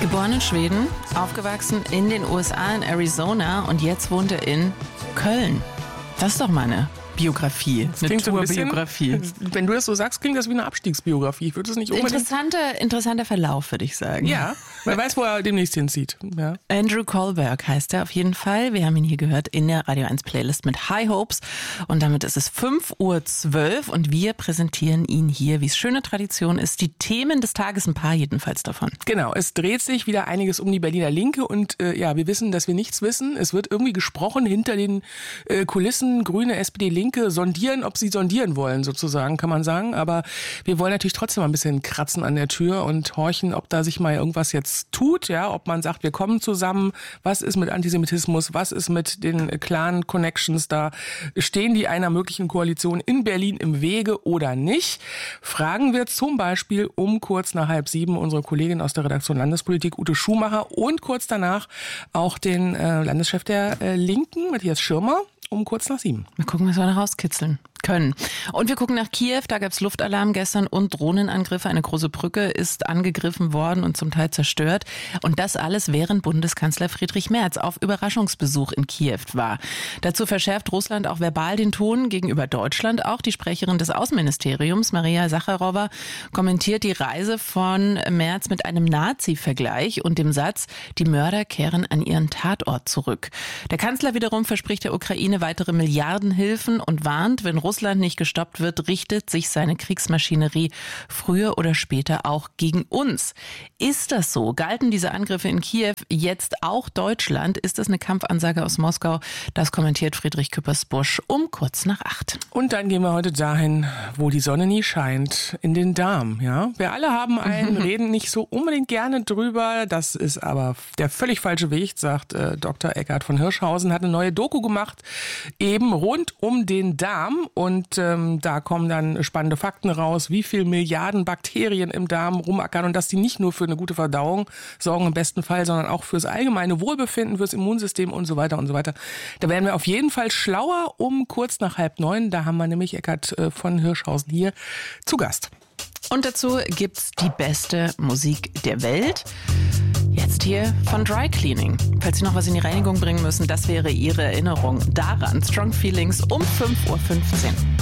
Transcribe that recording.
Geboren in Schweden, aufgewachsen in den USA, in Arizona und jetzt wohnt er in Köln. Das ist doch meine Biografie, das klingt so ein bisschen, Biografie. Wenn du das so sagst, klingt das wie eine Abstiegsbiografie. Ich würde es nicht unbedingt... Interessanter Verlauf, würde ich sagen. Ja, wer weiß, wo er demnächst hinzieht. Ja. Andrew Kohlberg heißt er auf jeden Fall. Wir haben ihn hier gehört in der Radio 1 Playlist mit High Hopes. Und damit ist es 5:12 Uhr und wir präsentieren ihn hier, wie es schöne Tradition ist, die Themen des Tages, ein paar jedenfalls davon. Genau, es dreht sich wieder einiges um die Berliner Linke und wir wissen, dass wir nichts wissen. Es wird irgendwie gesprochen hinter den Kulissen, Grüne, SPD, Linke sondieren, ob sie sondieren wollen, sozusagen, kann man sagen. Aber wir wollen natürlich trotzdem mal ein bisschen kratzen an der Tür und horchen, ob da sich mal irgendwas jetzt tut, ja, ob man sagt, wir kommen zusammen, was ist mit Antisemitismus, was ist mit den Clan-Connections da, stehen die einer möglichen Koalition in Berlin im Wege oder nicht? Fragen wir zum Beispiel um kurz nach 6:30 unsere Kollegin aus der Redaktion Landespolitik, Ute Schumacher, und kurz danach auch den Landeschef der Linken, Matthias Schirmer, um kurz nach 7. Mal gucken, was wir da rauskitzeln können. Und wir gucken nach Kiew, da gab es Luftalarm gestern und Drohnenangriffe. Eine große Brücke ist angegriffen worden und zum Teil zerstört. Und das alles, während Bundeskanzler Friedrich Merz auf Überraschungsbesuch in Kiew war. Dazu verschärft Russland auch verbal den Ton gegenüber Deutschland. Auch die Sprecherin des Außenministeriums, Maria Sacharowa, kommentiert die Reise von Merz mit einem Nazi-Vergleich und dem Satz, die Mörder kehren an ihren Tatort zurück. Der Kanzler wiederum verspricht der Ukraine weitere Milliardenhilfen und warnt, wenn Russland nicht gestoppt wird, richtet sich seine Kriegsmaschinerie früher oder später auch gegen uns. Ist das so? Galten diese Angriffe in Kiew jetzt auch Deutschland? Ist das eine Kampfansage aus Moskau? Das kommentiert Friedrich Küppersbusch um kurz nach 8. Und dann gehen wir heute dahin, wo die Sonne nie scheint, in den Darm. Ja? Wir alle haben einen, reden nicht so unbedingt gerne drüber. Das ist aber der völlig falsche Weg, sagt Dr. Eckhard von Hirschhausen, hat eine neue Doku gemacht, eben rund um den Darm. Und da kommen dann spannende Fakten raus, wie viel Milliarden Bakterien im Darm rumackern und dass die nicht nur für eine gute Verdauung sorgen im besten Fall, sondern auch fürs allgemeine Wohlbefinden, fürs Immunsystem und so weiter und so weiter. Da werden wir auf jeden Fall schlauer um kurz nach 8:30. Da haben wir nämlich Eckhard von Hirschhausen hier zu Gast. Und dazu gibt's die beste Musik der Welt. Jetzt hier von Dry Cleaning. Falls Sie noch was in die Reinigung bringen müssen, das wäre Ihre Erinnerung daran. Strong Feelings um 5:15 Uhr.